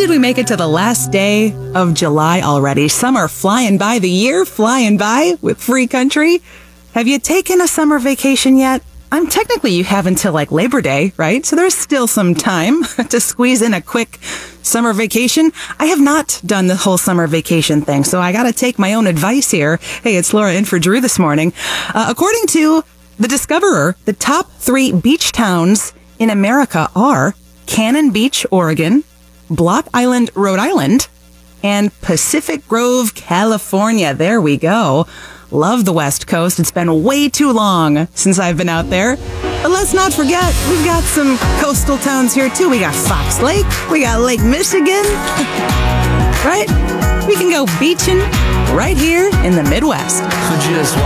did we make it to the last day of July already? Summer flying by, the year flying by with free country. Have you taken a summer vacation yet? Technically you have until like Labor Day, right? So there's still some time to squeeze in a quick summer vacation. I have not done the whole summer vacation thing, so I got to take my own advice here. Hey, it's Laura in for Drew this morning. According to the Discoverer, the top 3 beach towns in America are Cannon Beach, Oregon, Block Island, Rhode Island, and Pacific Grove, California. There we go. Love the West Coast. It's been way too long since I've been out there. But let's not forget, we've got some coastal towns here too. We got Fox Lake. We got Lake Michigan. Right? We can go beaching right here in the Midwest. So just